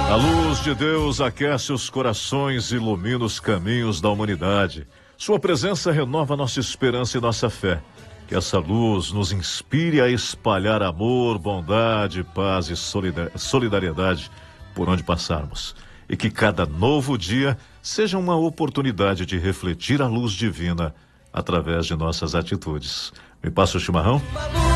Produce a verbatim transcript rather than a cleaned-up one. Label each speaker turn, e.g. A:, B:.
A: A luz de Deus aquece os corações e ilumina os caminhos da humanidade. Sua presença renova nossa esperança e nossa fé. Que essa luz nos inspire a espalhar amor, bondade, paz e solidariedade por onde passarmos. E que cada novo dia seja uma oportunidade de refletir a luz divina através de nossas atitudes. Me passa o chimarrão?